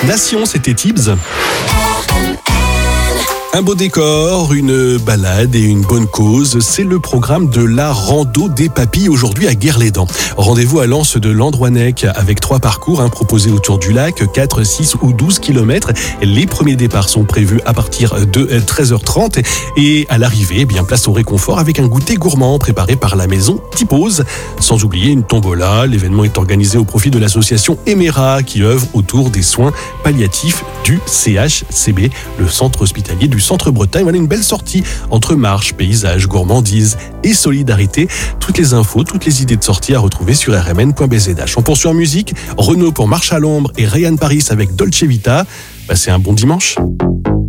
Nation, c'était Tibbs. Un beau décor, une balade et une bonne cause, c'est le programme de la Rando des Papilles aujourd'hui à Guerlédan. Rendez-vous à l'Anse de Landrouanec avec 3 parcours proposés autour du lac, 4, 6 ou 12 km. Les premiers départs sont prévus à partir de 13h30 et à l'arrivée, place au réconfort avec un goûter gourmand préparé par la maison Tipose. Sans oublier une tombola, l'événement est organisé au profit de l'association Emera qui œuvre autour des soins palliatifs du CHCB, le centre hospitalier du Centre-Bretagne. Voilà une belle sortie entre marche, paysage, gourmandise et solidarité. Toutes les infos, toutes les idées de sortie à retrouver sur rmn.bzh. On poursuit en musique. Renaud pour Marche à l'ombre et Ryan Paris avec Dolce Vita. Passez un bon dimanche.